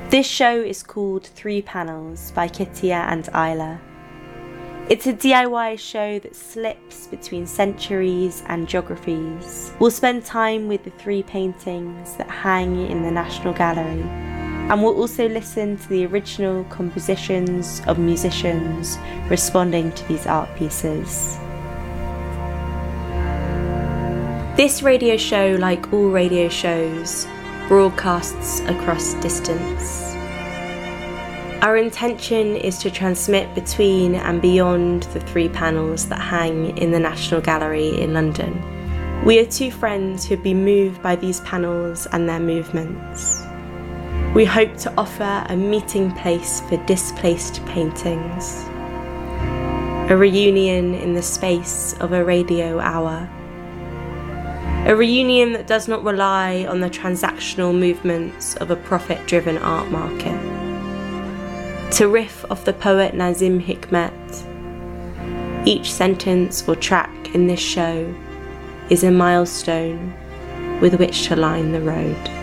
This show is called Three Panels by Kittia and Isla. It's a DIY show that slips between centuries and geographies. We'll spend time with the three paintings that hang in the National Gallery, and we'll also listen to the original compositions of musicians responding to these art pieces. This radio show, like all radio shows, broadcasts across distance. Our intention is to transmit between and beyond the three panels that hang in the National Gallery in London. We are two friends who have been moved by these panels and their movements. We hope to offer a meeting place for displaced paintings, a reunion in the space of a radio hour, a reunion that does not rely on the transactional movements of a profit-driven art market. To riff off the poet Nazim Hikmet, each sentence or track in this show is a milestone with which to line the road.